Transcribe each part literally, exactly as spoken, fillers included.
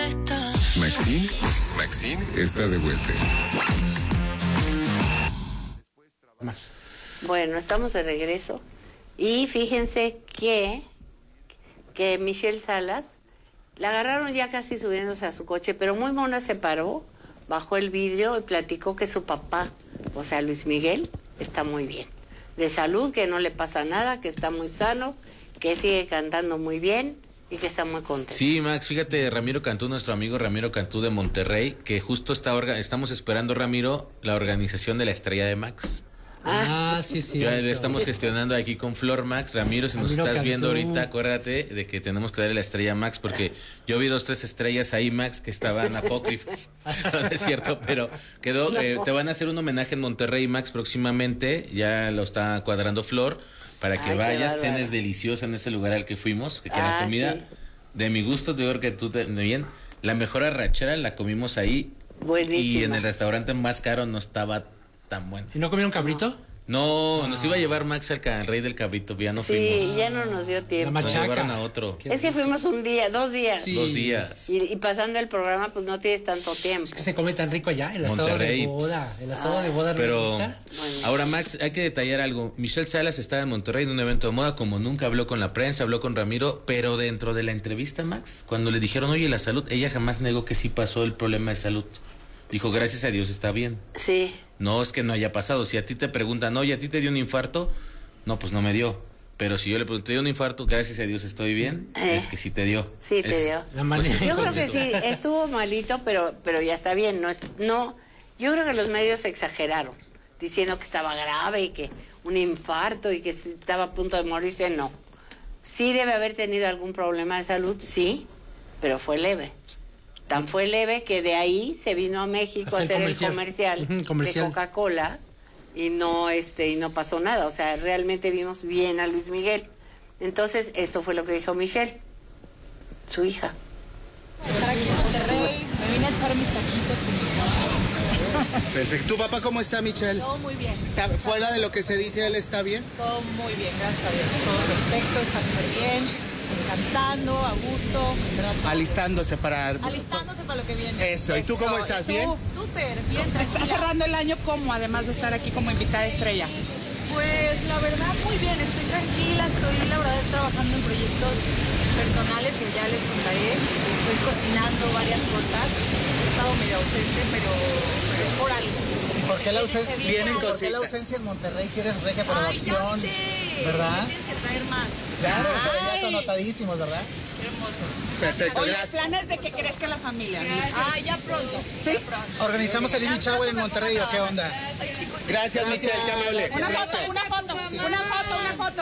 está. Maxine, Maxine está de vuelta. Más. Bueno, estamos de regreso y fíjense que, que Michelle Salas la agarraron ya casi subiéndose a su coche, pero muy mona se paró, bajó el vidrio y platicó que su papá, o sea Luis Miguel, está muy bien, de salud, que no le pasa nada, que está muy sano, que sigue cantando muy bien y que está muy contento. Sí, Max, fíjate, Ramiro Cantú, nuestro amigo Ramiro Cantú de Monterrey, que justo está orga- estamos esperando, Ramiro, la organización de la estrella de Max. Ah, sí, sí. Ya le estamos gestionando aquí con Flor, Max. Ramiro, si nos Ramiro estás Cantú. viendo ahorita, acuérdate de que tenemos que darle la estrella a Max, porque yo vi dos, tres estrellas ahí, Max, que estaban apócrifas. No, no es cierto, pero quedó, eh, te van a hacer un homenaje en Monterrey, Max, próximamente. Ya lo está cuadrando Flor, para que Ay, qué vayas. bárbaro. Cenes deliciosa en ese lugar al que fuimos, que tiene Ah, comida sí. de mi gusto. Te digo que tú te, bien. La mejor arrachera la comimos ahí. Buenísima. Y en el restaurante más caro no estaba tan bueno. ¿Y no comieron cabrito? No, nos iba a llevar Max al, ca- al Rey del Cabrito, ya no Sí, fuimos. ya no nos dio tiempo. La Nos machaca. llevaron a otro. Es que fuimos un día, dos días. Sí. Dos días. Y, y pasando el programa, pues no tienes tanto tiempo. Es que se come tan rico allá, el asado Monterrey. de boda. El asado de boda. ¿no Pero les gusta? Bueno. ahora, Max, hay que detallar algo. Michelle Salas estaba en Monterrey en un evento de moda, como nunca habló con la prensa, habló con Ramiro, pero dentro de la entrevista, Max, cuando le dijeron, oye, la salud, ella jamás negó que sí pasó el problema de salud. Dijo, gracias a Dios está bien. Sí. No es que no haya pasado. Si a ti te preguntan, oye, ¿a ti te dio un infarto? No, pues no me dio. Pero si yo le pregunto, ¿te dio un infarto? Gracias a Dios estoy bien. Eh. Es que sí te dio. Sí, te Es- dio. La manera. pues, Yo es creo que eso. sí, estuvo malito, pero, pero ya está bien. No, es- no, yo creo que los medios exageraron, diciendo que estaba grave y que un infarto y que si estaba a punto de morirse. No. Sí debe haber tenido algún problema de salud, sí, pero fue leve. Tan fue leve que de ahí se vino a México a Hacer hacer comercial. el comercial, Ujú, comercial. de Coca-Cola y no este y no pasó nada. O sea, realmente vimos bien a Luis Miguel. Entonces, esto fue lo que dijo Michelle, su hija. Estar aquí en Monterrey, me vine a echar mis taquitos con mi papá. Perfecto. ¿Tu papá cómo está, Michelle? Todo muy bien. ¿Está fuera de lo que se dice, él está bien? Todo muy bien, gracias a Dios. Todo perfecto, está súper bien. Descansando, a gusto, en ¿verdad? Todo Alistándose para... Alistándose para lo que viene. Eso. ¿Y tú cómo estás? ¿Y tú? ¿Bien? Súper, bien, Está tranquila. cerrando el año como, además de estar aquí como invitada estrella. Pues la verdad muy bien, estoy tranquila, estoy la verdad trabajando en proyectos personales que ya les contaré. Estoy cocinando varias cosas. He estado medio ausente, pero, pero es por algo. ¿Por qué la, ausen- Se viene vienen algo. ¿Por qué la ausencia en Monterrey si eres regia por Ay, ya adopción? sé. ¿Verdad? Me tienes que traer más. Claro, pero ya Ay. están notadísimos, ¿verdad? Qué hermoso. Perfecto, Oye, gracias. planes de que crezca la familia. Ah, ya pronto. ¿Sí? Ya pronto. ¿Organizamos el Baby Shower en Monterrey o qué onda? Ay, chicos. Gracias, Michelle, qué amable. Una foto, Gracias. una foto, una foto, una foto.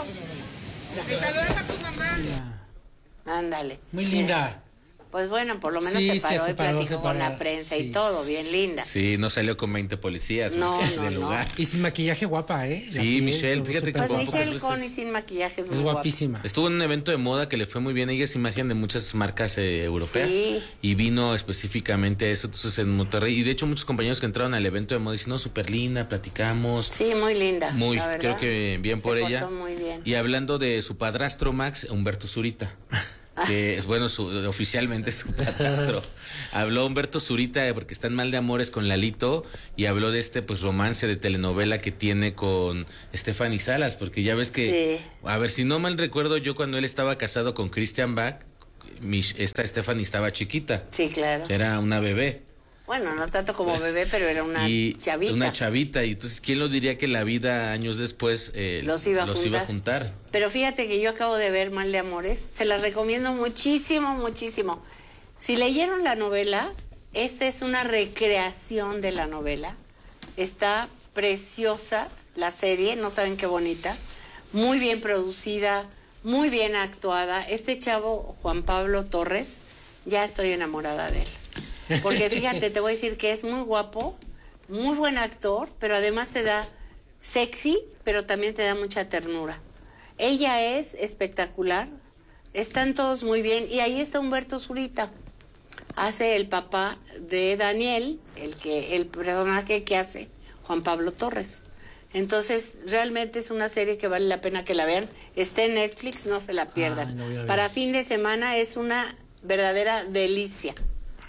Me saludas a tu mamá. Ándale. Muy linda. Pues bueno, por lo menos Sí, se sí, paró se y paró, platicó se con paró, la prensa sí. y todo, bien linda. Sí, no salió con veinte policías, No, Max, no, del no. lugar. Y sin maquillaje guapa, ¿eh? La Sí, piel, Michelle, todo fíjate que súper Pues con guapa. Michelle pocas luces. Connie sin maquillaje es Es muy guapa. guapísima. Estuvo en un evento de moda que le fue muy bien. Ella es imagen de muchas marcas eh, europeas. Sí. Y vino específicamente a eso. Entonces en Monterrey. Y de hecho, muchos compañeros que entraron al evento de moda dicen, no, súper linda, platicamos. Sí, muy linda. Muy, la verdad. creo que bien por Se ella. portó muy bien. Y hablando de su padrastro Max, Humberto Zurita, que es bueno, su, oficialmente es su padrastro. Habló Humberto Zurita porque están mal de amores con Lalito y habló de este pues romance de telenovela que tiene con Stephanie Salas, porque ya ves que, Sí. a ver, si no mal recuerdo, yo cuando él estaba casado con Christian Bach, mi, esta Stephanie estaba chiquita, Sí, claro. era una bebé. Bueno, no tanto como bebé, pero era una y chavita. Una chavita. Y entonces, ¿quién lo diría que la vida años después eh, Los iba a los juntar. iba a juntar? Pero fíjate que yo acabo de ver Mal de Amores. Se la recomiendo muchísimo, muchísimo. Si leyeron la novela, esta es una recreación de la novela. Está preciosa la serie, no saben qué bonita. Muy bien producida, muy bien actuada. Este chavo, Juan Pablo Torres, ya estoy enamorada de él. Porque fíjate, te voy a decir que es muy guapo, muy buen actor, pero además te da sexy, pero también te da mucha ternura. Ella es espectacular, están todos muy bien, y ahí está Humberto Zurita. Hace el papá de Daniel, el que el personaje que hace Juan Pablo Torres. Entonces, realmente es una serie que vale la pena que la vean. Está en Netflix, no se la pierdan. Ay, no voy a ver. Para fin de semana es una verdadera delicia.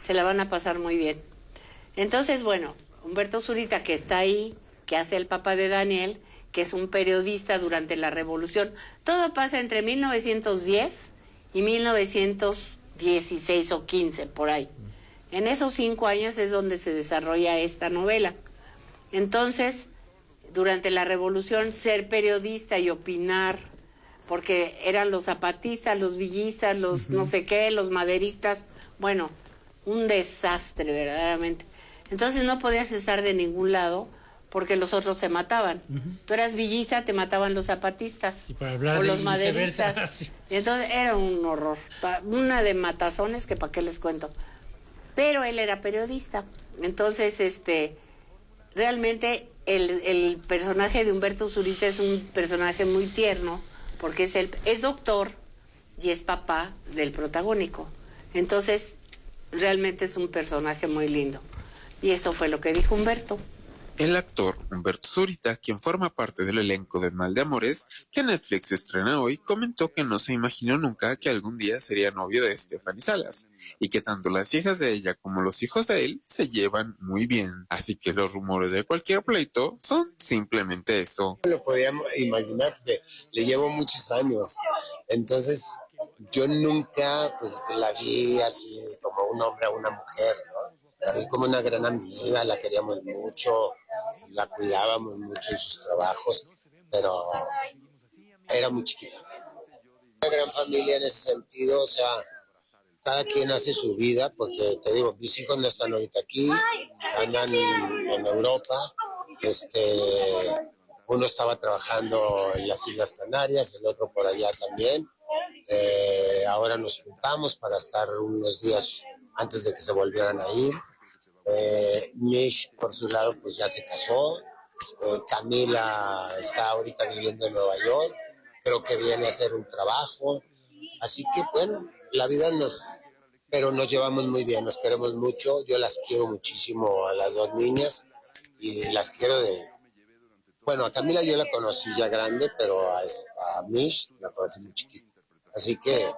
Se la van a pasar muy bien. Entonces, bueno, Humberto Zurita, que está ahí, que hace el papá de Daniel, que es un periodista durante la Revolución. Todo pasa entre mil novecientos diez y mil novecientos dieciséis o quince, por ahí. En esos cinco años es donde se desarrolla esta novela. Entonces, durante la Revolución, ser periodista y opinar, porque eran los zapatistas, los villistas, los uh-huh. no sé qué, los maderistas, bueno, un desastre verdaderamente. Entonces no podías estar de ningún lado porque los otros te mataban. Uh-huh. Tú eras villista, te mataban los zapatistas y para hablar o de los maderistas. Sí. Y entonces era un horror, una de matazones que para qué les cuento. Pero él era periodista. Entonces, este, realmente el, el personaje de Humberto Zurita es un personaje muy tierno porque es el es doctor y es papá del protagónico. Entonces, realmente es un personaje muy lindo. Y eso fue lo que dijo Humberto. El actor Humberto Zurita, quien forma parte del elenco de Mal de Amores, que Netflix estrena hoy, comentó que no se imaginó nunca que algún día sería novio de Stephanie Salas, y que tanto las hijas de ella como los hijos de él se llevan muy bien. Así que los rumores de cualquier pleito son simplemente eso. No lo podíamos imaginar porque le llevo muchos años, entonces yo nunca pues la vi así como un hombre a una mujer, ¿no? La vi como una gran amiga, la queríamos mucho, la cuidábamos mucho en sus trabajos, pero era muy chiquita. Una gran familia en ese sentido, o sea, cada quien hace su vida, porque te digo, mis hijos no están ahorita aquí, andan en Europa, este, uno estaba trabajando en las Islas Canarias, el otro por allá también. Eh, ahora nos juntamos para estar unos días antes de que se volvieran a ir. Eh, Mish, por su lado, pues ya se casó. Eh, Camila está ahorita viviendo en Nueva York. Creo que viene a hacer un trabajo. Así que, bueno, la vida nos... Pero nos llevamos muy bien, nos queremos mucho. Yo las quiero muchísimo a las dos niñas y las quiero de... Bueno, a Camila yo la conocí ya grande, pero a, a Mish la conocí muy chiquita. Así que...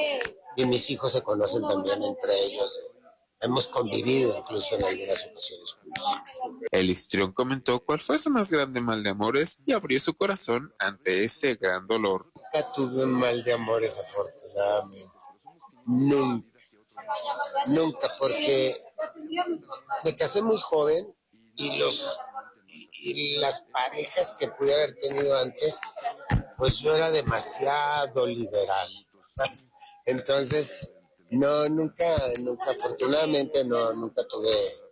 Y mis hijos se conocen también entre ellos. Hemos convivido incluso en algunas ocasiones juntos. El histrión comentó cuál fue su más grande mal de amores y abrió su corazón ante ese gran dolor. Nunca tuve un mal de amores, afortunadamente. Nunca. Nunca, porque me casé muy joven y los y, y las parejas que pude haber tenido antes, pues yo era demasiado liberal. Entonces, no, nunca, nunca, afortunadamente no, nunca tuve.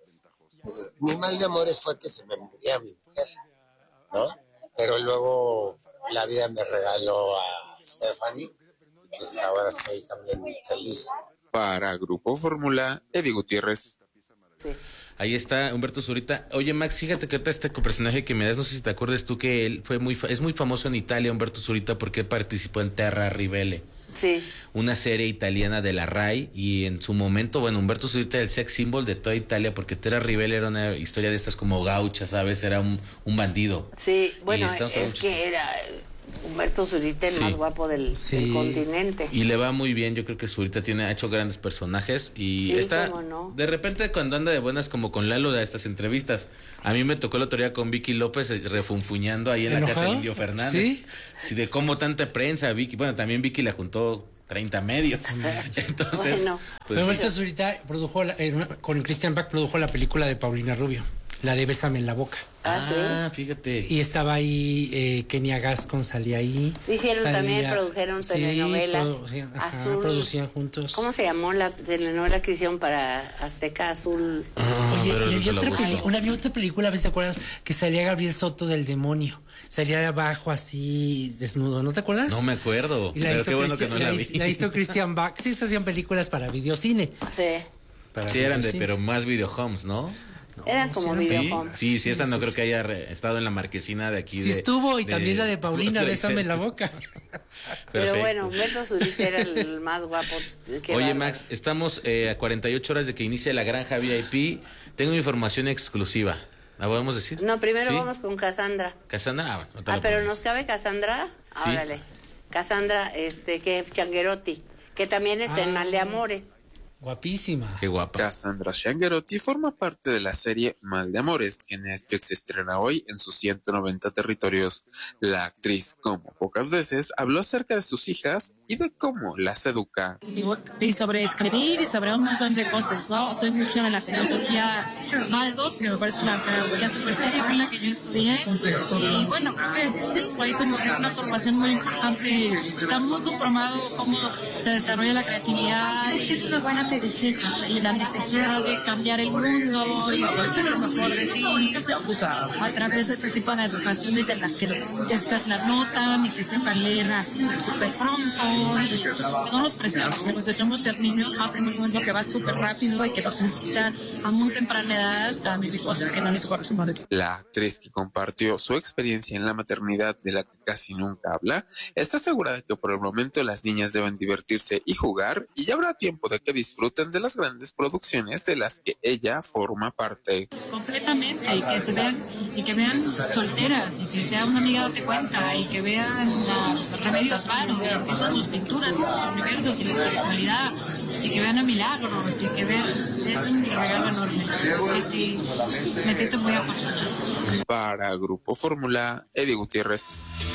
Mi mal de amores fue que se me murió mi mujer, ¿no? Pero luego la vida me regaló a Stephanie y pues ahora estoy también feliz. Para Grupo Fórmula, Eddie Gutiérrez. Sí. Ahí está Humberto Zurita. Oye, Max, fíjate que ahorita este personaje que me das, no sé si te acuerdas tú que él fue muy, es muy famoso en Italia, Humberto Zurita, porque participó en Terra Ribelle. Sí. Una serie italiana de la RAI, y en su momento, bueno, Humberto Zurita era el sex symbol de toda Italia, porque Terra Ribelle era una historia de estas como gaucha, ¿sabes? Era un, un bandido. Sí, bueno, es muchos... que era Humberto Zurita el sí. más guapo del, sí. del continente. Y le va muy bien, yo creo que Zurita tiene, ha hecho grandes personajes y sí, está, no. de repente cuando anda de buenas como con Lalo de estas entrevistas, a mí me tocó el otro día con Vicky López refunfuñando ahí en la casa de Indio Fernández. ¿Sí? Sí, de cómo tanta prensa, Vicky, bueno, también Vicky la juntó treinta medios. Entonces, bueno. pues, Humberto Zurita produjo la, eh, con Christian Bach produjo la película de Paulina Rubio, la de Bésame en la boca. Ah, ¿sí? Fíjate. Y estaba ahí eh, Kenia Gascon, salía ahí. Dijeron salía, también, produjeron sí, telenovelas. Producían, ajá, Azul. Producían juntos. ¿Cómo se llamó la telenovela que hicieron para Azteca Azul? Ah, Oye, y había otra, peli busco. una, había otra película, a ver si te acuerdas, que salía Gabriel Soto del demonio. Salía de abajo así, desnudo, ¿no te acuerdas? No me acuerdo, y la pero hizo qué bueno Christian, que no la, la vi. Hizo, la hizo Christian Bach. Sí, se hacían películas para videocine. Sí. Para sí, eran de, videocine. pero más videohomes, ¿no? No, Eran como sí, videohomes. Sí, sí, sí, esa sí, no sí, creo sí. que haya re, estado en la marquesina de aquí. Sí de, estuvo, y de, también la de Paulina, Bésame en la boca. Pero bueno, Humberto Zurita era el más guapo. Qué Oye, bárbaro. Max, estamos eh, a cuarenta y ocho horas de que inicie la granja V I P. Tengo información exclusiva. ¿La podemos decir? No, primero ¿Sí? vamos con Cassandra. ¿Cassandra? Ah, bueno, Ah, pero nos cabe Cassandra. Sí. Órale. Cassandra, este, que Changuerotti, que también está Ah. en Mal de Amores. Guapísima. Qué guapa. Cassandra Sciangherotti forma parte de la serie Mal de Amores, que Netflix estrena hoy en sus ciento noventa territorios. La actriz, como pocas veces, habló acerca de sus hijas y de cómo las educa. Y sobre escribir y sobre un montón de cosas, ¿no? Soy mucho de la pedagogía Waldorf, que me parece una pedagogía súper seria con la que yo estudié. Y bueno, creo que sí, hay como una formación muy importante. Está muy conformado cómo se desarrolla la creatividad, y que es una buena pedagogía, y la necesidad de cambiar el mundo y hacer lo mejor de ti. Pues, a través de este tipo de educaciones en las que los chicas la notan y que sepan leer así súper pronto. No nos presionamos, que nos dejemos ser niños más en un mundo que va súper rápido y que nos necesitan a muy temprana edad a vivir cosas que no les corresponden. La actriz, que compartió su experiencia en la maternidad de la que casi nunca habla, está segura de que por el momento las niñas deben divertirse y jugar, y ya habrá tiempo de que disfruten de las grandes producciones de las que ella forma parte. Completamente, y que se vean, y que vean solteras, y que sea una amiga date cuenta, y que vean uh, Remedios Varo, y entiendan sus pinturas, y sus universos y la espiritualidad, y que vean a Milagros, y que vean, es un regalo enorme. Y sí, me siento muy afortunada. Para Grupo Fórmula, Eddie Gutiérrez.